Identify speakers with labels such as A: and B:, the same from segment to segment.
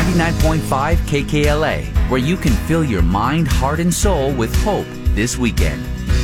A: 99.5 KKLA, where you can fill your mind, heart, and soul with hope this weekend.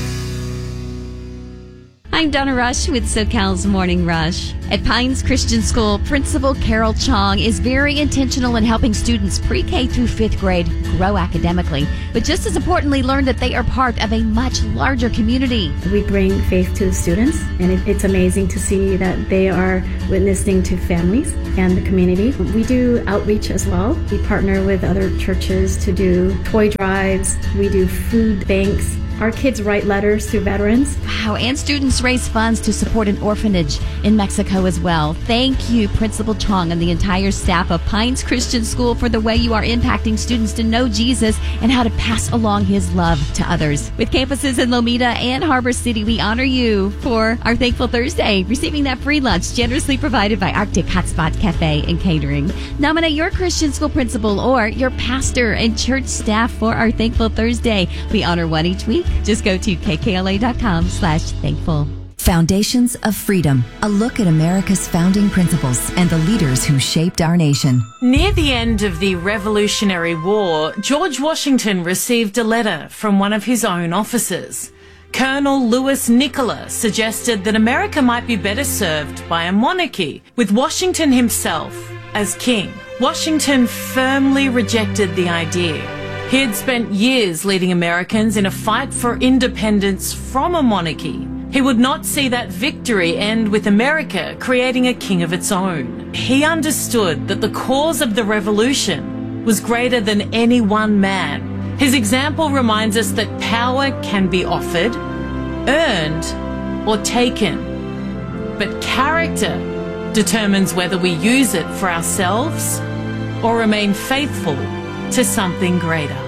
B: I'm Donna Rush with SoCal's Morning Rush. At Pines Christian School, Principal Carol Chong is very intentional in helping students pre-K through 5th grade grow academically, but just as importantly, learn that they are part of a much larger community.
C: We bring faith to the students, and it's amazing to see that they are witnessing to families and the community. We do outreach as well. We partner with other churches to do toy drives. We do food banks. Our kids write letters to veterans.
B: Wow, and students raise funds to support an orphanage in Mexico as well. Thank you, Principal Chong and the entire staff of Pines Christian School, for the way you are impacting students to know Jesus and how to pass along his love to others. With campuses in Lomita and Harbor City, we honor you for our Thankful Thursday, receiving that free lunch generously provided by Arctic Hotspot Cafe and Catering. Nominate your Christian school principal or your pastor and church staff for our Thankful Thursday. We honor one each week. Just go to kkla.com/thankful.
D: Foundations of Freedom, a look at America's founding principles and the leaders who shaped our nation.
E: Near the end of the Revolutionary War, George Washington received a letter from one of his own officers. Colonel Louis Nicola suggested that America might be better served by a monarchy, with Washington himself as king. Washington firmly rejected the idea. He had spent years leading Americans in a fight for independence from a monarchy. He would not see that victory end with America creating a king of its own. He understood that the cause of the revolution was greater than any one man. His example reminds us that power can be offered, earned, or taken. But character determines whether we use it for ourselves or remain faithful to something greater.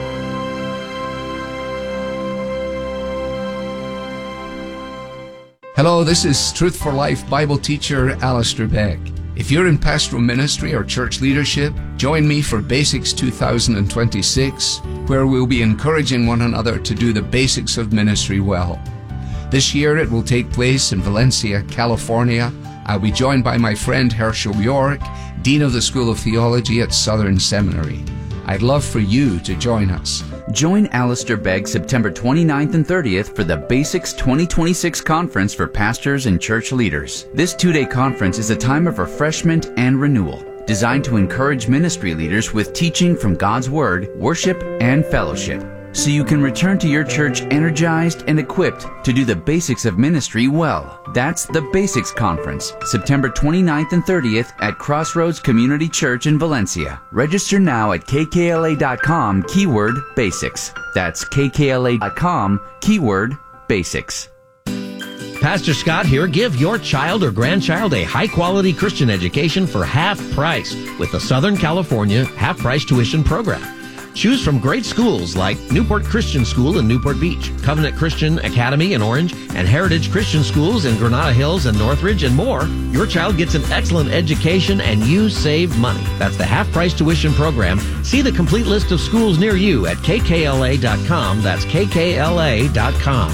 F: Hello, this is Truth for Life Bible teacher Alistair Beck. If you're in pastoral ministry or church leadership, join me for Basics 2026, where we'll be encouraging one another to do the basics of ministry well. This year it will take place in Valencia, California. I'll be joined by my friend Herschel York, Dean of the School of Theology at Southern Seminary. I'd love for you to join us.
A: Join Alistair Begg September 29th and 30th for the Basics 2026 Conference for Pastors and Church Leaders. This two-day conference is a time of refreshment and renewal, designed to encourage ministry leaders with teaching from God's Word, worship, and fellowship, so you can return to your church energized and equipped to do the basics of ministry well. That's the Basics Conference, September 29th and 30th at Crossroads Community Church in Valencia. Register now at kkla.com, keyword basics. That's kkla.com, keyword basics.
G: Pastor Scott here. Give your child or grandchild a high-quality Christian education for half price with the Southern California half-price tuition program. Choose from great schools like Newport Christian School in Newport Beach, Covenant Christian Academy in Orange, and Heritage Christian Schools in Granada Hills and Northridge, and more. Your child gets an excellent education and you save money. That's the half-price tuition program. See the complete list of schools near you at kkla.com. That's kkla.com.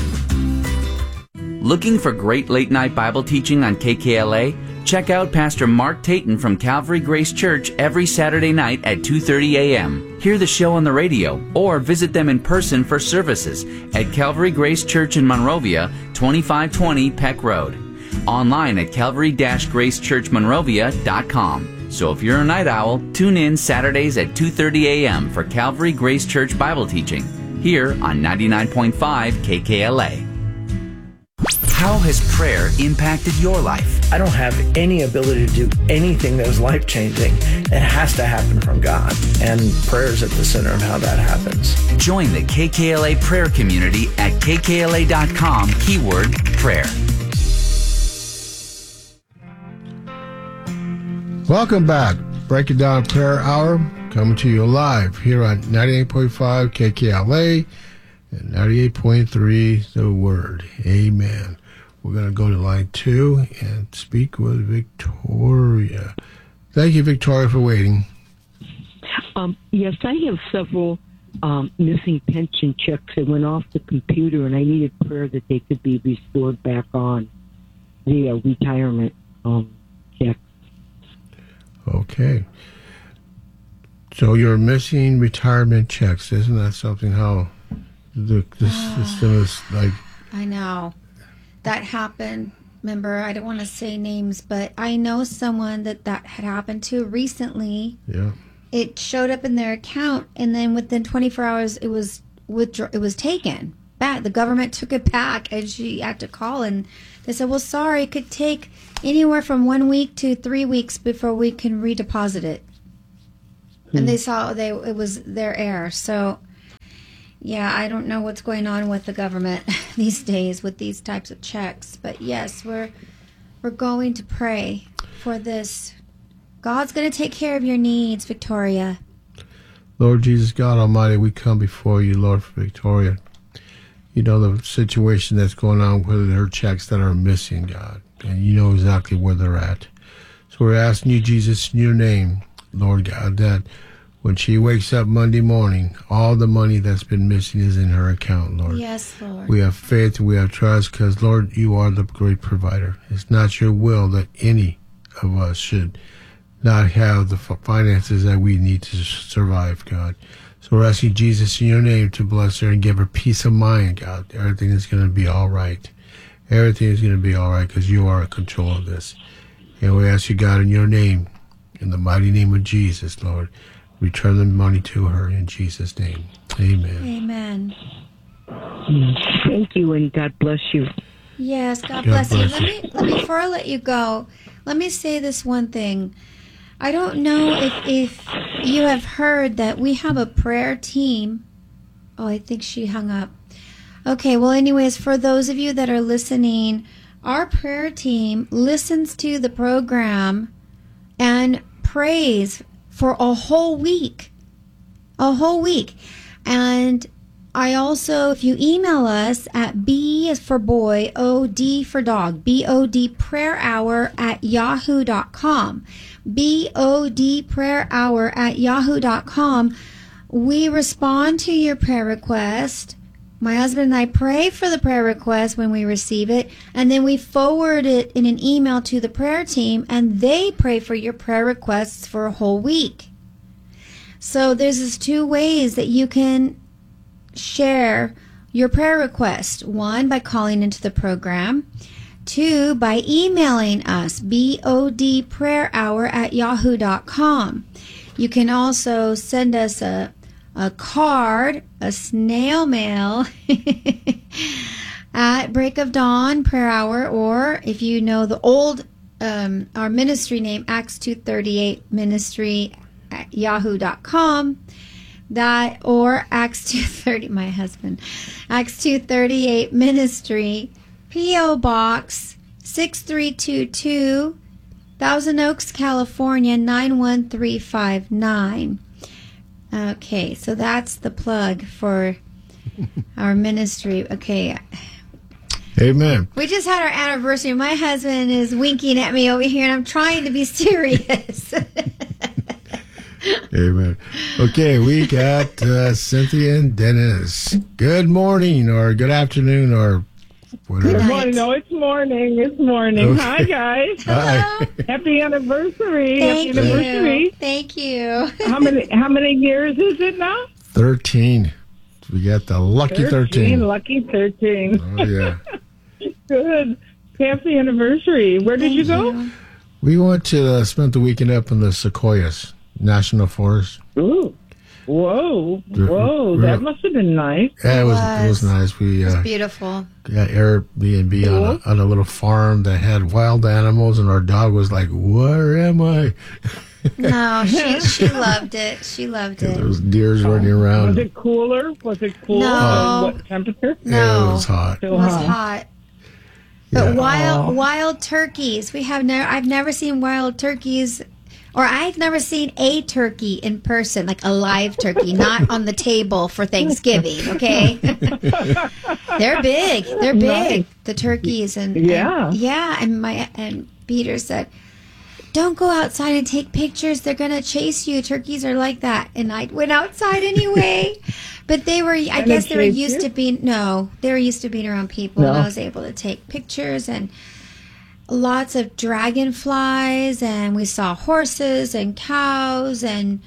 A: Looking for great late-night Bible teaching on KKLA? Check out Pastor Mark Tayton from Calvary Grace Church every Saturday night at 2:30 a.m. Hear the show on the radio or visit them in person for services at Calvary Grace Church in Monrovia, 2520 Peck Road. Online at calvary-gracechurchmonrovia.com. So if you're a night owl, tune in Saturdays at 2:30 a.m. for Calvary Grace Church Bible teaching here on 99.5 KKLA. How has prayer impacted your life?
H: I don't have any ability to do anything that is life-changing. It has to happen from God, and prayer is at the center of how that happens.
A: Join the KKLA prayer community at kkla.com, keyword prayer.
I: Welcome back. Breaking Down Prayer Hour, coming to you live here on 98.5 KKLA and 98.3 The Word. Amen. We're going to go to line 2 and speak with Victoria. Thank you, Victoria, for waiting.
J: Yes, I have several missing pension checks that went off the computer, and I needed prayer that they could be restored back on the retirement checks.
I: Okay. So you're missing retirement checks. Isn't that something how the system is like?
K: I know. That happened. Remember, I don't want to say names, but I know someone that had happened to recently.
I: Yeah.
K: It showed up in their account, and then within 24 hours, it was taken back. The government took it back, and she had to call, and they said, well, sorry, it could take anywhere from 1 week to 3 weeks before we can redeposit it. And they saw it was their error. So, yeah, I don't know what's going on with the government these days with these types of checks. But yes, we're going to pray for this. God's going to take care of your needs, Victoria.
I: Lord Jesus, God Almighty, we come before you, Lord, for Victoria. You know the situation that's going on with her checks that are missing, God. And you know exactly where they're at. So we're asking you, Jesus, in your name, Lord God, that when she wakes up Monday morning, all the money that's been missing is in her account, Lord.
K: Yes, Lord.
I: We have faith and we have trust because, Lord, you are the great provider. It's not your will that any of us should not have the finances that we need to survive, God. So we're asking Jesus in your name to bless her and give her peace of mind, God. Everything is going to be all right. Everything is going to be all right because you are in control of this. And we ask you, God, in your name, in the mighty name of Jesus, Lord, return the money to her in Jesus' name. Amen.
K: Amen.
J: Thank you, and God bless you.
K: Yes, God bless you. Let me, before I let you go, let me say this one thing. I don't know if you have heard that we have a prayer team. Oh, I think she hung up. Okay, well, anyways, for those of you that are listening, our prayer team listens to the program and prays for a whole week. A whole week. And I also, if you email us at B as for boy, O D for dog, BOD prayer hour at yahoo.com. BOD prayer hour at yahoo.com. We respond to your prayer request. My husband and I pray for the prayer request when we receive it, and then we forward it in an email to the prayer team, and they pray for your prayer requests for a whole week. So there's these two ways that you can share your prayer request. One, by calling into the program. Two, by emailing us, bodprayerhour at yahoo.com. You can also send us a card, a snail mail at Break of Dawn Prayer Hour, or if you know the old, our ministry name, Acts 238 Ministry at yahoo.com. That, or Acts 230, my husband, Acts 238 Ministry, P.O. Box 6322, Thousand Oaks, California 91359. Okay, so that's the plug for our ministry. Okay.
I: Amen.
K: We just had our anniversary. My husband is winking at me over here, and I'm trying to be serious.
I: Amen. Okay, we got Cynthia and Dennis. Good morning, or good afternoon, or whatever.
L: Good morning. No, it's morning. It's morning. Okay. Hi, guys.
I: Hi.
L: Happy anniversary.
K: Thank
L: Happy
K: you.
L: anniversary.
K: Thank you.
L: How many years is it now?
I: 13. We got the lucky 13.
L: Lucky 13.
I: Oh, yeah.
L: Good. Happy anniversary. Where did you go?
I: We went to spent the weekend up in the Sequoias National Forest.
L: Ooh. Whoa. Whoa. That must have been nice.
I: Yeah, it was nice. We
K: It was beautiful.
I: got Airbnb on a little farm that had wild animals, and our dog was like, "Where am I?"
K: No, she loved it. She loved it.
I: There was deers running around.
L: Was it cooler? Was it cool?
K: No.
L: What temperature?
K: No.
I: Yeah, it was hot.
K: It was hot. But wild turkeys. I've never seen wild turkeys, or I've never seen a turkey in person, like a live turkey, not on the table for Thanksgiving. Okay, they're big. They're big. Nice. The turkeys and and Peter said, "Don't go outside and take pictures. They're gonna chase you. Turkeys are like that." And I went outside anyway. But they were, I guess they were used to being, they were used to being around people, and I was able to take pictures, and lots of dragonflies, and we saw horses and cows, and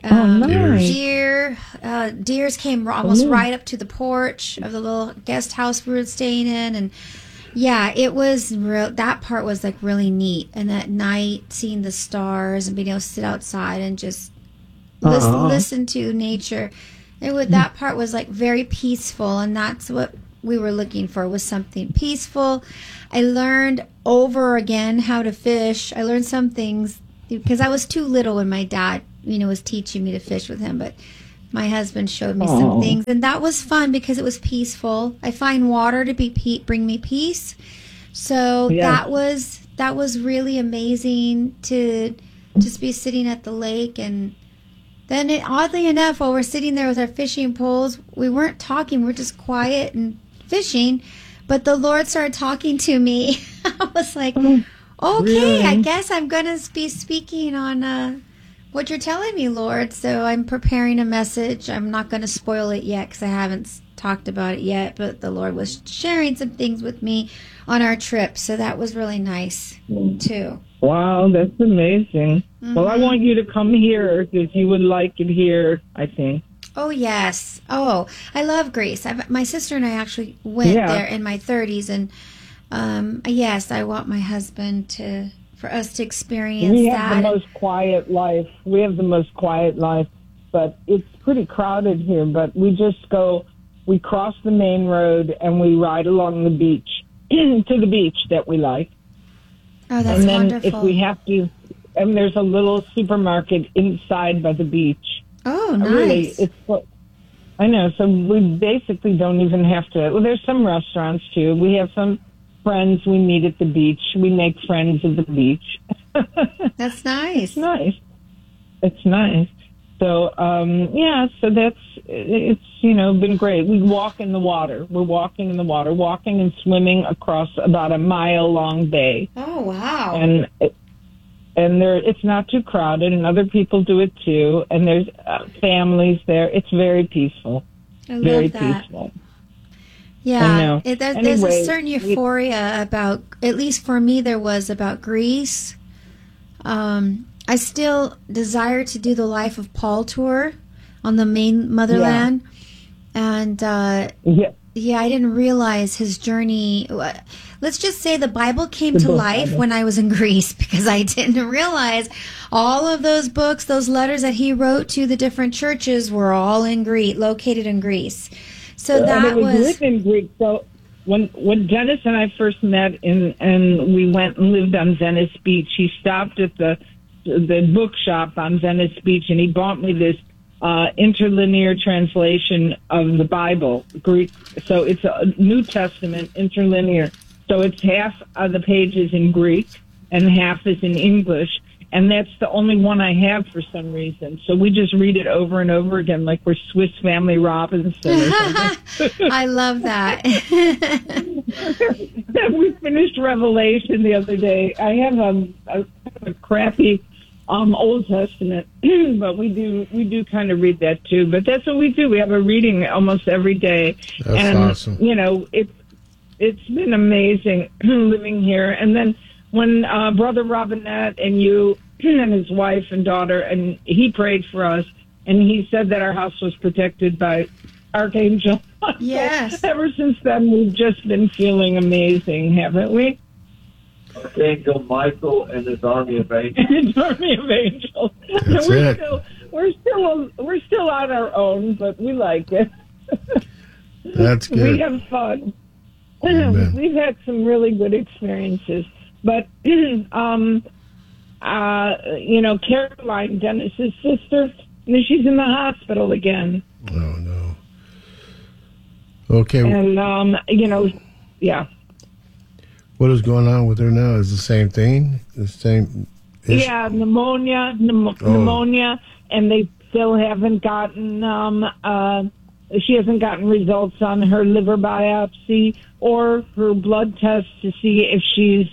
K: Deers came almost right up to the porch of the little guest house we were staying in, and yeah, it was real. That part was like really neat, and at night seeing the stars and being able to sit outside and just listen to nature. That part was like very peaceful, and that's what we were looking for, was something peaceful. I learned over again how to fish. I learned some things because I was too little when my dad, was teaching me to fish with him, but my husband showed me some things, and that was fun because it was peaceful. I find water to bring me peace. So that was really amazing to just be sitting at the lake. And then oddly enough, while we're sitting there with our fishing poles, we weren't talking. We were just quiet and fishing, but the Lord started talking to me. I was like, okay, really? I guess I'm going to be speaking on what you're telling me, Lord. So I'm preparing a message. I'm not going to spoil it yet because I haven't talked about it yet, but the Lord was sharing some things with me on our trip. So that was really nice too.
L: Wow, that's amazing. Mm-hmm. Well, I want you to come here because you would like it here, I think.
K: Oh, yes. Oh, I love Greece. My sister and I actually went there in my 30s. And yes, I want my husband for us to experience that.
L: We have the most quiet life. But it's pretty crowded here. But we cross the main road and we ride along the beach to the beach that we like.
K: Oh, that's wonderful.
L: And then if we have to, and there's a little supermarket inside by the beach.
K: Oh, nice.
L: Really, I know. So we basically don't even have to. Well, there's some restaurants too. We have some friends we meet at the beach. We make friends at the beach.
K: That's nice.
L: It's nice. So, so it's been great. We walk in the water. We're walking in the water, walking and swimming across about a mile-long bay.
K: Oh, wow.
L: And it's not too crowded, and other people do it too. And there's families there. It's very peaceful.
K: I love that. Peaceful. Yeah, there's a certain euphoria about, at least for me, there was about Greece. I still desire to do the Life of Paul tour on the main motherland. Yeah. And I didn't realize his journey. Let's just say the Bible came to life when I was in Greece, because I didn't realize all of those books, those letters that he wrote to the different churches were all in Greece, located in Greece. So that was
L: written in Greek. So when Dennis and I first met and we went and lived on Venice Beach, he stopped at the bookshop on Venice Beach and he bought me this interlinear translation of the Bible, Greek. So it's a New Testament interlinear. So it's half of the pages in Greek and half is in English. And that's the only one I have for some reason. So we just read it over and over again like we're Swiss Family Robinson or something.
K: I love that.
L: We finished Revelation the other day. I have a crappy Old Testament, but we do kind of read that too. But that's what we do. We have a reading almost every day.
I: That's awesome.
L: It's been amazing living here. And then when Brother Robinette and you and his wife and daughter, and he prayed for us, and he said that our house was protected by Archangel.
K: Yes.
L: So ever since then, we've just been feeling amazing, haven't we?
M: Archangel Michael and his army of angels.
L: His army of angels.
I: That's it.
L: We're still on our own, but we like it.
I: That's good.
L: We have fun. Amen. We've had some really good experiences. But, Caroline, Dennis's sister, she's in the hospital again.
I: Oh, no. Okay.
L: And, yeah.
I: What is going on with her now? Is the same thing? The same issue?
L: Yeah, pneumonia, and they still haven't gotten, she hasn't gotten results on her liver biopsy or her blood test to see if she's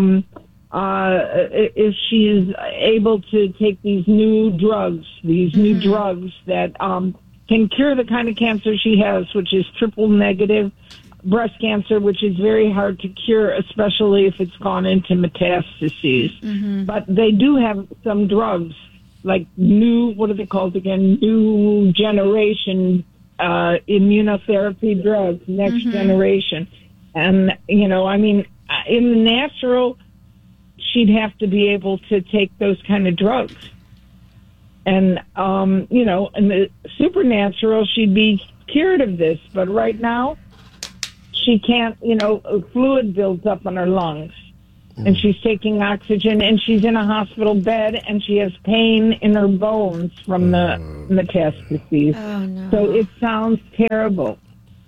L: able to take these new drugs that can cure the kind of cancer she has, which is triple negative breast cancer, which is very hard to cure, especially if it's gone into metastases. Mm-hmm. But they do have some drugs like new, what are they called again? New generation immunotherapy drugs, next generation. And, you know, I mean, in the natural, she'd have to be able to take those kind of drugs. And, you know, in the supernatural, she'd be cured of this. But right now, she can't, you know, fluid builds up on her lungs. And she's taking oxygen, and she's in a hospital bed, and she has pain in her bones from the metastases.
K: Oh, no.
L: So it sounds terrible.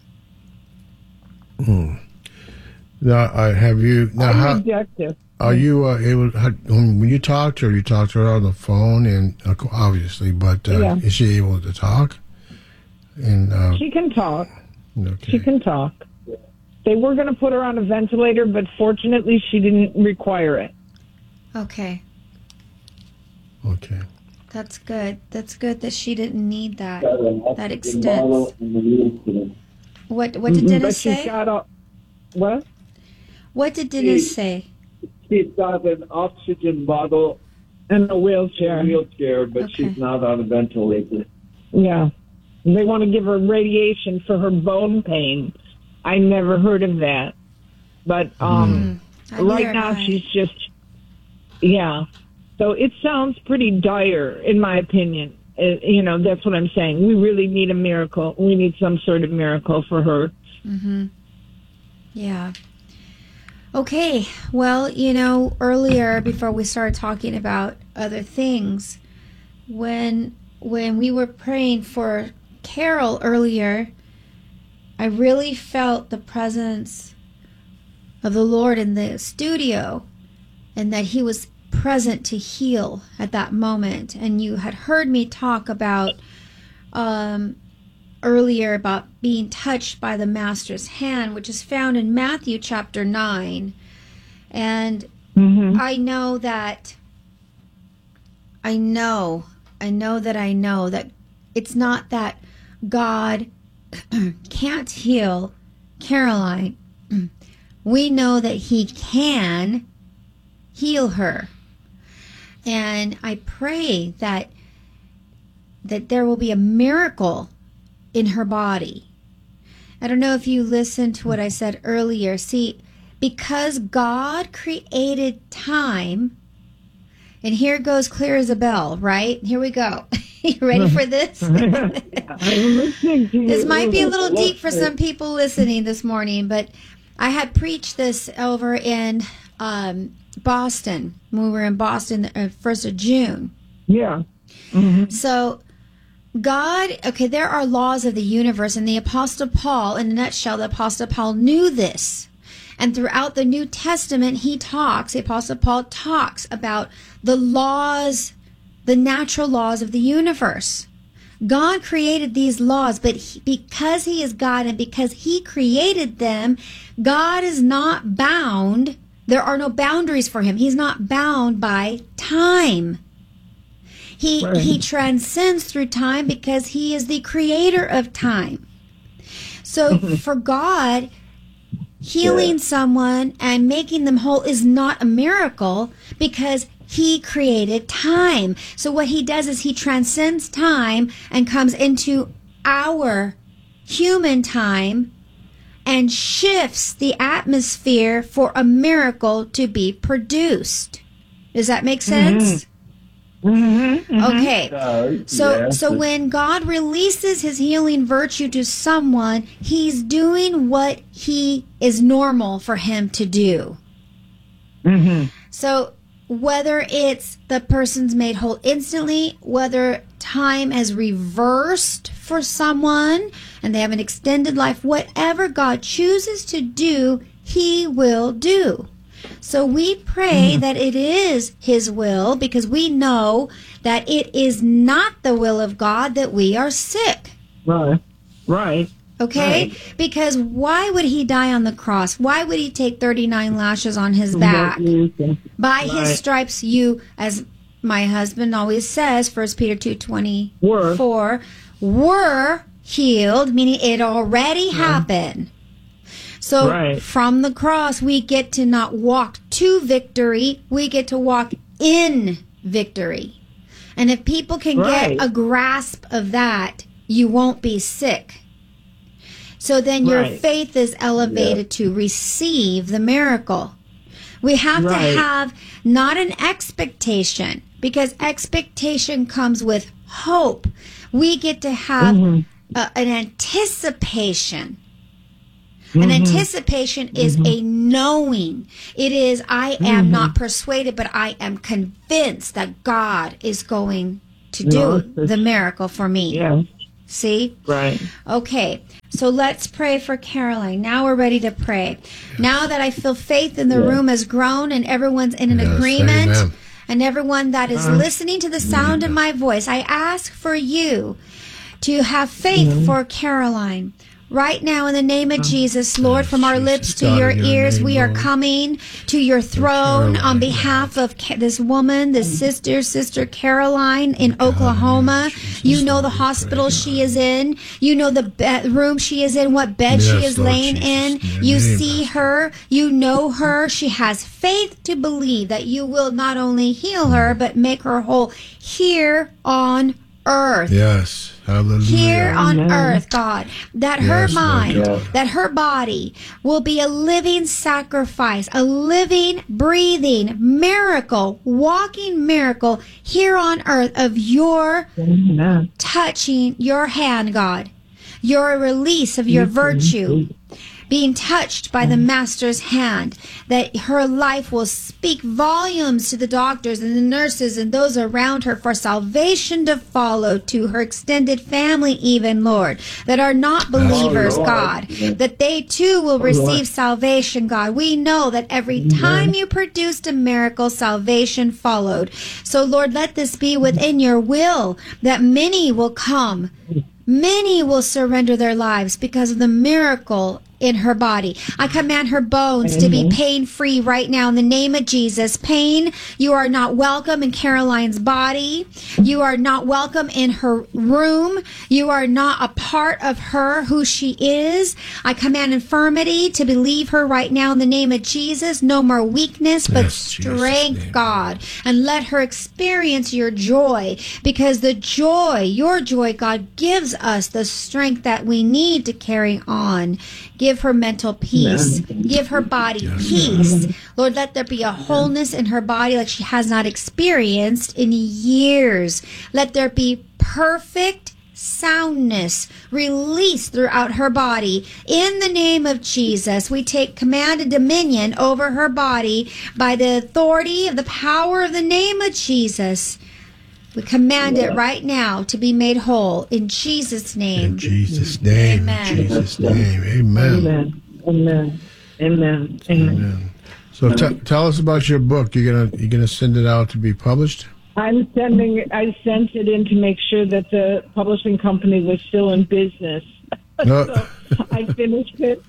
I: Now, have you? Now, how
L: Objective.
I: are you able? When you talk to her, you talk to her on the phone, and obviously, but is she able to talk? And
L: she can talk.
I: Okay.
L: She can talk. They were going to put her on a ventilator, but fortunately, she didn't require it.
K: Okay.
I: Okay.
K: That's good. That's good that she didn't need that. That extends. What did Dennis say?
L: What?
K: What did Dennis say?
M: She's got an oxygen bottle
L: and a wheelchair.
M: But she's not on a ventilator.
L: Yeah. They want to give her radiation for her bone pain. I never heard of that. But right now she's just, yeah. So it sounds pretty dire, in my opinion. You know, that's what I'm saying. We really need a miracle. We need some sort of miracle for her.
K: Mm-hmm. Yeah. Okay. Well, you know, earlier, before we started talking about other things, when we were praying for Carol earlier, I really felt the presence of the Lord in the studio, and that he was present to heal at that moment. And you had heard me talk about earlier about being touched by the Master's hand, which is found in Matthew chapter 9. And I know that it's not that God can't heal Caroline. We know that he can heal her. And I pray that there will be a miracle in her body. I don't know if you listened to what I said earlier. See, because God created time, and here it goes clear as a bell, right? Here we go. You ready for this? This might be a little deep for some people listening this morning, but I had preached this over in Boston, when we were in Boston 1st of June.
L: Yeah.
K: So God, okay, there are laws of the universe, and the Apostle Paul, in a nutshell, the Apostle Paul knew this. And throughout the New Testament, the Apostle Paul talks about the laws, the natural laws of the universe. God created these laws, but because he is God and because he created them, God is not bound. There are no boundaries for him. He's not bound by time. He transcends through time because he is the creator of time. So for God, healing someone and making them whole is not a miracle because he created time. So what he does is he transcends time and comes into our human time and shifts the atmosphere for a miracle to be produced. Does that make sense? Okay. So when God releases his healing virtue to someone, he's doing what he is normal for him to do. So whether it's the person's made whole instantly, whether time has reversed for someone and they have an extended life, whatever God chooses to do, he will do. So we pray that it is his will, because we know that it is not the will of God that we are sick.
L: Right.
K: Okay?
L: Right.
K: Because why would he die on the cross? Why would he take 39 lashes on his back? By his stripes you, as my husband always says, 1 Peter 2:24, were healed, meaning it already happened. So from the cross, we get to not walk to victory, we get to walk in victory. And if people can get a grasp of that, you won't be sick. So then your faith is elevated to receive the miracle. We have to have not an expectation, because expectation comes with hope. We get to have an anticipation. An anticipation is a knowing. It is, I am not persuaded, but I am convinced that God is going to do the miracle for me.
L: Yeah.
K: See?
L: Right.
K: Okay. So let's pray for Caroline. Now we're ready to pray. Now that I feel faith in the room has grown and everyone's in an agreement,
I: amen.
K: and everyone that is listening to the sound of my voice, I ask for you to have faith for Caroline. Right now, in the name of Jesus, Lord, from our lips to your ears, we are coming to your throne on behalf of this woman, this Sister Caroline in Oklahoma. You know the hospital she is in. You know the room she is in, what bed she is laying in. You see her. You know her. She has faith to believe that you will not only heal her, but make her whole here on earth.
I: Yes. Hallelujah.
K: Here on earth, God, that her mind, that her body will be a living sacrifice, a living, breathing miracle, walking miracle here on earth of your touching your hand, God, your release of your virtue, being touched by the Master's hand, that her life will speak volumes to the doctors and the nurses and those around her for salvation to follow to her extended family even, Lord, that are not believers, God, that they too will receive salvation, God. We know that every time you produced a miracle, salvation followed. So, Lord, let this be within your will, that many will come. Many will surrender their lives because of the miracle in her body. I command her bones to be pain-free right now in the name of Jesus. Pain, you are not welcome in Caroline's body. You are not welcome in her room. You are not a part of her, who she is. I command infirmity to leave her right now in the name of Jesus. No more weakness, but strength, God. And let her experience your joy, because the joy, your joy, God, gives us the strength that we need to carry on. Give her mental peace. Give her body peace. Lord, let there be a wholeness in her body like she has not experienced in years. Let there be perfect soundness released throughout her body. In the name of Jesus, we take command and dominion over her body by the authority of the power of the name of Jesus. We command it right now to be made whole in Jesus' name.
I: In Jesus' name.
K: Amen.
I: In Jesus' name. Amen.
L: Amen. Amen. Amen.
I: So tell us about your book. You're gonna send it out to be published?
L: I sent it in to make sure that the publishing company was still in business. So I finished it.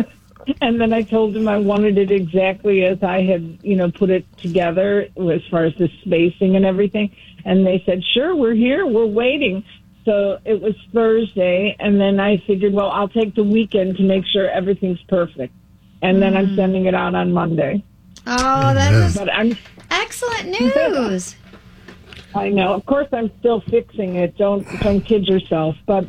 L: And then I told them I wanted it exactly as I had, put it together as far as the spacing and everything. And they said, sure, we're here. We're waiting. So it was Thursday. And then I figured, well, I'll take the weekend to make sure everything's perfect. And then I'm sending it out on Monday.
K: Oh, that is excellent news.
L: I know. Of course, I'm still fixing it. Don't kid yourself. But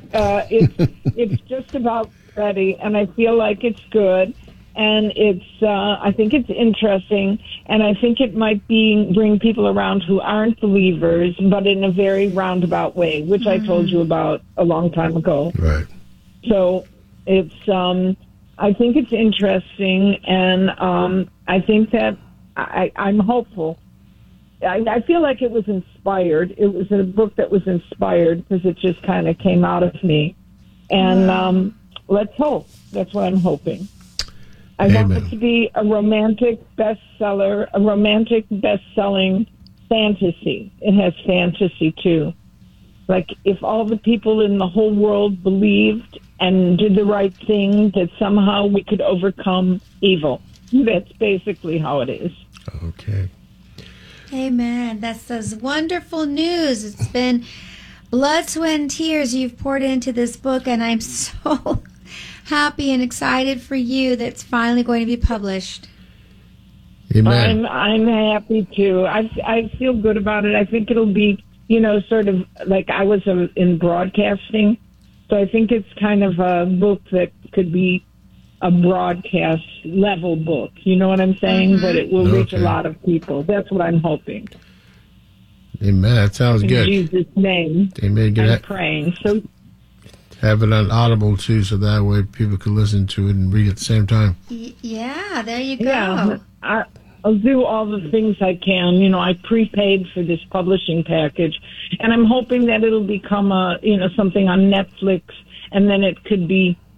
L: it's just about ready, and I feel like it's good, and I think it's interesting, and I think it might bring people around who aren't believers, but in a very roundabout way, which I told you about a long time ago.
I: Right.
L: So it's I think it's interesting, and I think that I'm hopeful. I feel like it was inspired. It was a book that was inspired because it just kind of came out of me. And let's hope. That's what I'm hoping. I want it to be a romantic bestseller, a romantic best-selling fantasy. It has fantasy, too. Like, if all the people in the whole world believed and did the right thing, that somehow we could overcome evil. That's basically how it is.
I: Okay.
K: Amen. That's wonderful news. It's been blood, sweat, and tears you've poured into this book, and I'm so happy and excited for you that it's finally going to be published.
I: Amen.
L: I'm happy too. I feel good about it. I think it'll be sort of like I was in broadcasting. So I think it's kind of a book that could be a broadcast level book. You know what I'm saying? But it will reach a lot of people. That's what I'm hoping.
I: Amen. That sounds good.
L: In Jesus' name.
I: Amen.
L: I'm praying. So
I: have it on Audible too, so that way people can listen to it and read at the same time.
K: Yeah, there you go.
L: Yeah, I'll do all the things I can. I prepaid for this publishing package, and I'm hoping that it'll become something on Netflix, and then it could be